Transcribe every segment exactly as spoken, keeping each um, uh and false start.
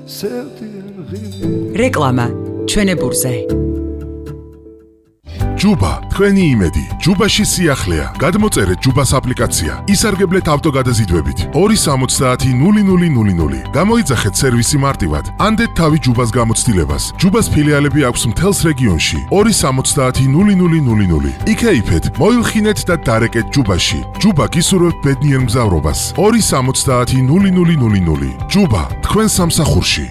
რეკლამა ჩვენებურზე. ჯუბა, თქვენი იმედი. ჯუბაში სიახლეა. გადმოწერეთ ჯუბას აპლიკაცია. ისარგებლეთ ავტოგადაზიდვებით. ორი სამოცდაათი ნული ნული ნული ნული. გამოიძახეთ სერვისი მარტივად. ანდეთ თავი ჯუბას გამოცდილებას. ჯუბას ფილიალები აქვს მთელს რეგიონში. ორი სამოცდაათი ნული ნული ნული ნული. იქეიფეთ, მოილხინეთ და დარეკეთ ჯუბაში. ჯუბა გისურვებთ ბედნიერ მგზავრობას. ორი სამოცდაათი ნული ნული ნული ნული. ჯუბა, თქვენ სამსახურში.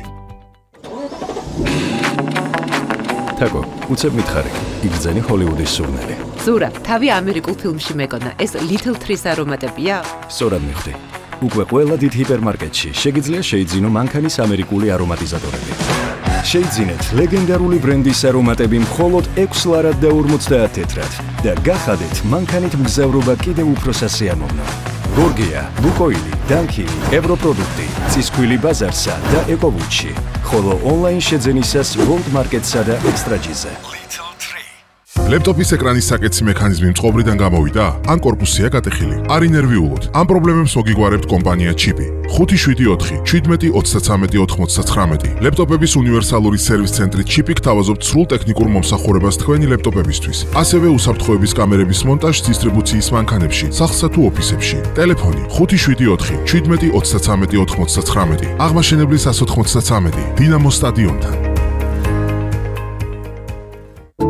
თაკო, უცებ მითხარი, იგრძენი ჰოლივუდის სურნელი. ზურა, თავი ამერიკულ ფილმში მეკონა, ეს Little Trees არომატებია? სწორად მიხვდი. უკვე ყველა დიდ ჰიპერმარკეტში შეგიძლია შეიძინო მანქანის ამერიკული არომატიზატორები. შეიძინეთ ლეგენდარული ბრენდის არომატები მხოლოდ ექვსი ლარად და ორმოცდაათ თეთრად და გახადეთ მანქანით მგზავრობა კიდევ უფრო სასიამოვნო. გორგია, ლუკოილი, დანქილი, ევროპროდუქტი, ცისქვილი ბაზარსა და ეკოვუჩი, ხოლო ონლაინ შეძენისას World Market-სა და ექსტრაჯიზე. ლეპტოპის ეკრანის საკეთსი მექანიზმი მწყობრიდან გამოვიდა? ან კორპუსია გატეხილი? არ ინერვიულოთ. ამ პრობლემებს მოგიგوارებთ კომპანია ჩიპი. ხუთი შვიდი ოთხი შვიდმეტი ოცდათრამეტი ოთხმოცდათხრამეტი. ლეპტოპების უნივერსალური სერვის ცენტრი ჩიპი გთავაზობთ სრულ ტექნიკურ მომსახურებას თქვენი ლეპტოპებისთვის. ასევე უსაფრთხოების კამერების მონტაჟს დისტრიბუციის მანქანებში, სახლსა თუ ოფისებში. ტელეფონი ხუთი შვიდი ოთხი შვიდმეტი ოცდათრამეტი ოთხმოცდათხრამეტი. აღმაშენებლის ას ოთხმოცდათრამეტი. დინამო სტადიონთან.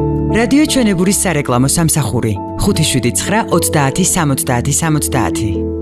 რადიო ჩვენებურის სარეკლამო სამსახური ხუთი შვიდი ცხრა ოცდაათი სამოცდაათი სამოცდაათი.